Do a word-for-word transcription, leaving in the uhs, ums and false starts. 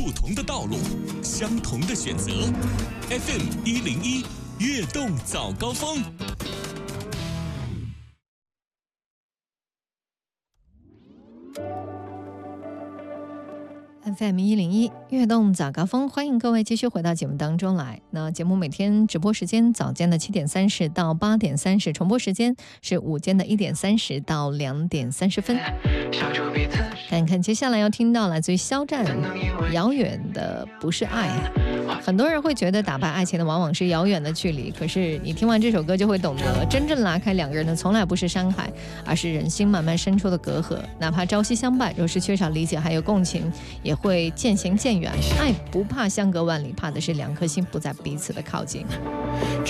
不同的道路，相同的选择。F M 一零一悦动早高峰。 F M 一零一悦动早高峰，欢迎各位继续回到节目当中来。那节目每天直播时间早间的七点三十到八点三十，重播时间是午间的一点三十到两点三十分。看看接下来要听到来自于肖战《遥远的不是爱》。很多人会觉得打败爱情的往往是遥远的距离，可是你听完这首歌就会懂得，真正拉开两个人的从来不是山海，而是人心慢慢生出的隔阂。哪怕朝夕相伴，若是缺少理解还有共情，也会渐行渐远。爱不怕相隔万里，怕的是两颗心不在彼此的靠近。